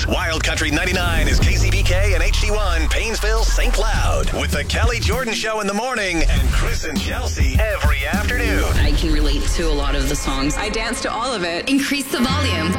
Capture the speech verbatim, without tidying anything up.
This, Wild Country ninety-nine is K C B K and H D one, Painesville, Saint Cloud. With the Kelly Jordan Show in the morning and Chris and Chelsea every afternoon. I can relate to a lot of the songs. I dance to all of it. Increase the volume.